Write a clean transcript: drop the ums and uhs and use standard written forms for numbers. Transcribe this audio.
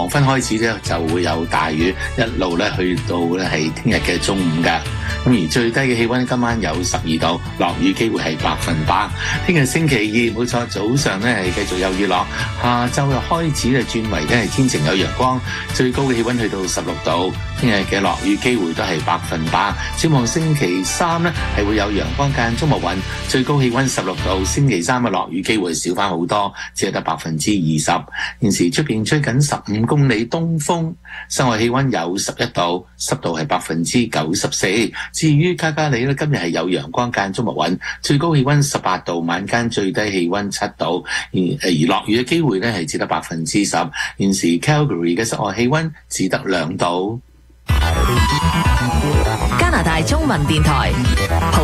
昏開始咧就會有大雨，一路咧去到咧係聽日嘅中午㗎。咁而最低嘅氣溫今晚有12度，落雨機會係100%。聽日星期二冇錯，早上咧係繼續有雨落，下晝又開始咧轉為咧係天晴有陽光，最高嘅氣溫去到16度。聽日嘅落雨機會都係100%。展望星期三咧係會有陽光間中密雲，最高氣溫16度。星期三嘅落雨機會少翻好多，只係得20%。現時出邊吹緊15公里東風，室外氣溫有11度，濕度係94%。至於卡加里咧，今日係有陽光間中密雲，最高氣溫18度，晚間最低氣溫7度，而落雨嘅機會咧係只得10%。現時 Calgary 嘅室外氣溫只得2度。 加拿大中文電台。